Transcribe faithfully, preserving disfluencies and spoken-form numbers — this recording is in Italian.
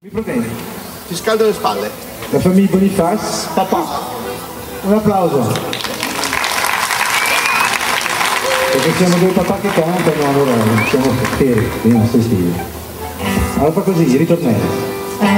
Mi proteggi. Ti scaldo le spalle. La famiglia Boniface. Papà. Un applauso. Perché siamo due papà che cantano, allora siamo fieri, io non sto stile. Allora fa così, ritornello.